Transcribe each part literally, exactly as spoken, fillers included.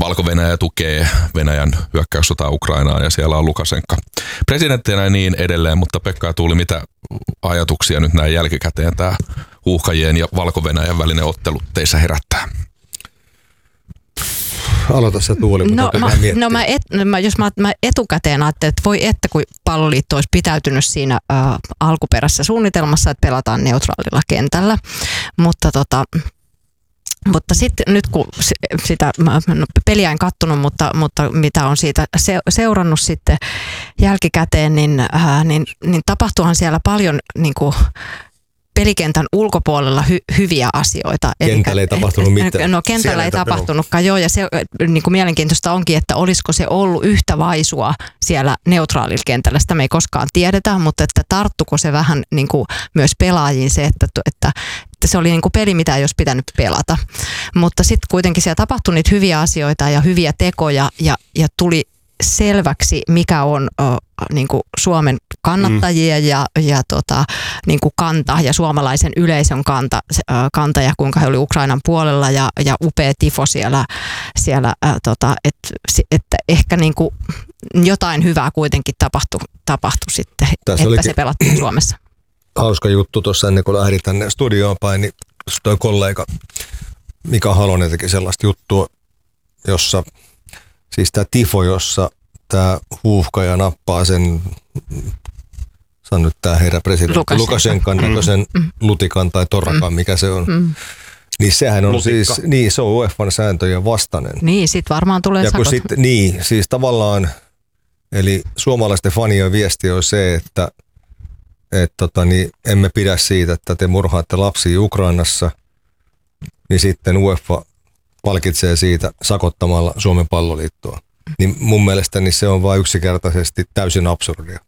Valko-Venäjä tukee Venäjän hyökkäyssotaa Ukrainaan ja siellä on Lukašenka presidenttinä ja niin edelleen, mutta Pekka ja Tuuli, mitä ajatuksia nyt näin jälkikäteen tämä huuhkajien ja Valko-Venäjän välinen ottelu teissä herättää? Aloita se Tuuli, mutta no, mä, no mä, et, mä jos mä, mä etukäteen ajattelin, että voi että kun Palloliitto olisi pitäytynyt siinä ä, alkuperäisessä suunnitelmassa, että pelataan neutraalilla kentällä, mutta tota, mutta sitten nyt kun sitä no, peliä en kattonut, mutta, mutta mitä on siitä se, seurannut sitten jälkikäteen, niin, ää, niin, niin tapahtuuhan siellä paljon niin kuin pelikentän ulkopuolella hy- hyviä asioita. Kentällä ei tapahtunut mitään. No kentällä siellä ei tapahtunutkaan, joo, ja se niin kuin mielenkiintoista onkin, että olisiko se ollut yhtä vaisua siellä neutraalilla kentällä. Sitä me ei koskaan tiedetä, mutta että tarttuko se vähän niin kuin myös pelaajiin se, että, että, että se oli niin kuin peli, mitä ei olisi pitänyt pelata. Mutta sitten kuitenkin siellä tapahtui niitä hyviä asioita ja hyviä tekoja ja, ja tuli selväksi, mikä on ö, niin kuin Suomen kannattajia ja, ja tota, niin kuin kanta ja suomalaisen yleisön kanta, ö, kanta ja kuinka he oli Ukrainan puolella ja, ja upea tifo siellä, siellä ö, tota, että et ehkä niin kuin jotain hyvää kuitenkin tapahtui, tapahtui sitten, tässä että se pelattiin Suomessa. Hauska juttu tuossa ennen kuin lähdin tänne studioon päin, niin toi kollega Mika Halonen teki sellaista juttua, jossa siis tämä tifo, jossa tämä huuhkaja nappaa sen, sanon nyt tämä herra presidentti, Lukašenkan näköisen mm. lutikan tai torrakan, mikä se on. Mm. Niin sehän on Lutikka. siis, niin se on U E F A:n sääntöjen vastainen. Niin, sit varmaan tulee ja kun sakot. Sit, niin, siis tavallaan, eli suomalaisten fanien viesti on se, että et tota, niin emme pidä siitä, että te murhaatte lapsia Ukrainassa, niin sitten U E F A palkitsee siitä sakottamalla Suomen Palloliittoa. Niin mun mielestäni se on vain yksinkertaisesti täysin absurdia.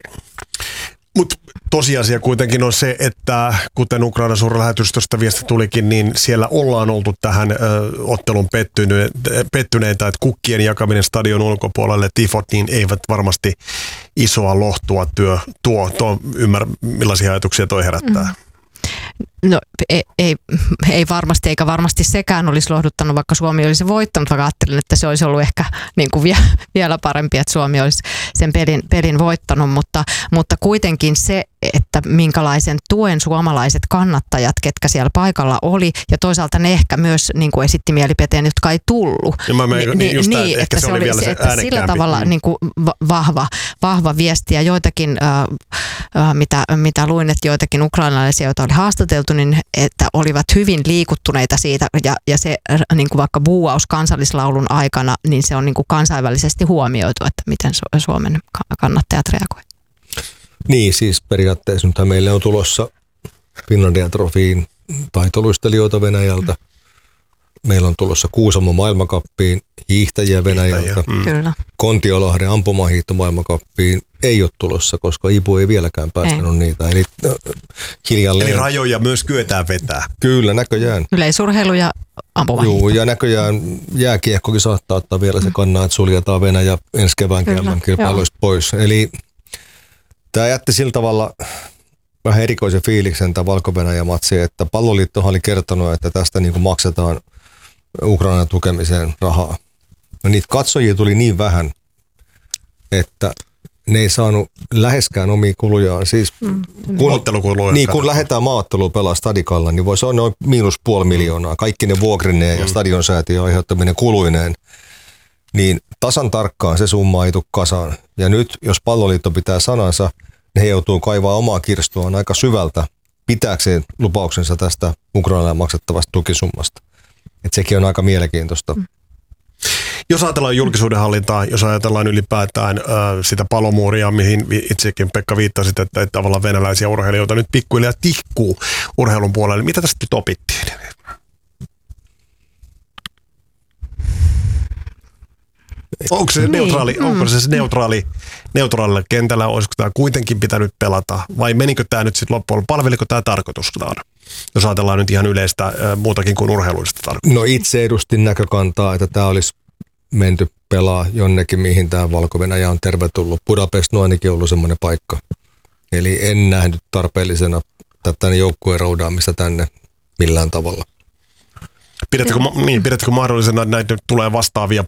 Mutta tosiasia kuitenkin on se, että kuten Ukrainan suurlähetystöstä viesti tulikin, niin siellä ollaan oltu tähän ö, ottelun pettyne, pettyneitä, että kukkien jakaminen stadion ulkopuolelle, tifot, niin eivät varmasti isoa lohtua työ tuo. tuo ymmärrä, millaisia ajatuksia toi herättää. Mm. No ei, ei, ei varmasti, eikä varmasti sekään olisi lohduttanut, vaikka Suomi olisi voittanut, vaikka ajattelin, että se olisi ollut ehkä niin kuin vie, vielä parempi, että Suomi olisi sen pelin, pelin voittanut, mutta, mutta kuitenkin se, että minkälaisen tuen suomalaiset kannattajat, ketkä siellä paikalla oli, ja toisaalta ne ehkä myös niin kuin esitti mielipiteen, jotka ei tullut. Mä niin, niin, just niin, että, että se oli vielä se että sillä tavalla niin kuin vahva, vahva viesti, ja joitakin, äh, mitä, mitä luin, että joitakin ukrainalaisia, joita oli haastateltu, niin että olivat hyvin liikuttuneita siitä, ja, ja se niin kuin vaikka buuaus kansallislaulun aikana, niin se on niin kuin kansainvälisesti huomioitu, että miten Suomen kannattajat reagoivat. Niin, siis periaatteessa nyt meille on tulossa Finlandia Trofiin taitoluistelijoita Venäjältä. Meillä on tulossa Kuusamon maailmankappiin hiihtäjiä Venäjältä. Mm. Kontiolahden ampumahiihto maailmankappiin ei ole tulossa, koska I B U ei vieläkään päästänyt ei. niitä. Eli, äh, hiljalleen. Eli rajoja myös kyetään vetää. Kyllä, näköjään. Yleisurheilu ja ampumahiihto. Joo, ja näköjään jääkiekkokin saattaa ottaa vielä se kannaa, että suljetaan Venäjä ensi kevään kerran kilpailuista pois. Eli tämä jätti sillä tavalla vähän erikoisen fiiliksen tämä Valko-Venäjä-matsi, että Palloliittohan oli kertonut, että tästä niin kuin maksetaan Ukrainan tukemiseen rahaa. No niitä katsojia tuli niin vähän, että ne ei saanut läheskään omia kulujaan. Siis mm. kun, niin, kun lähdetään maaotteluun pelaa stadikalla, niin voisi olla noin miinus puoli miljoonaa. Kaikki ne vuokrineen mm. ja stadionsäätiön aiheuttaminen kuluineen. Niin tasan tarkkaan se summa ei tule kasaan. Ja nyt, jos Palloliitto pitää sanansa, ne joutuu kaivaa omaa kirstuaan aika syvältä pitääkseen lupauksensa tästä Ukrainalle maksettavasta tukisummasta. Että sekin on aika mielenkiintoista. Mm. Jos ajatellaan julkisuudenhallintaa, jos ajatellaan ylipäätään äh, sitä palomuuria, mihin itsekin Pekka viittasit, että, että tavallaan venäläisiä urheilijoita nyt pikkuhiljaa tihkuu urheilun puolelle. Mitä tästä nyt opittiin? Onko se, niin. neutraali, mm. onko se neutraali, neutraalilla kentällä, olisiko tämä kuitenkin pitänyt pelata, vai menikö tämä nyt sitten loppuun, palveliko tämä tarkoitustaan, jos ajatellaan nyt ihan yleistä äh, muutakin kuin urheilullista tarkoitusta? No itse edustin näkökantaa, että tämä olisi menty pelaa jonnekin, mihin tämä Valko-Venäjä on tervetullut. Budapest on ainakin ollut semmoinen paikka. Eli en nähnyt tarpeellisena tätä joukkueen roudaamista tänne millään tavalla. Pidättekö, niin, pidättekö mahdollisena, että näitä tulee vastaavia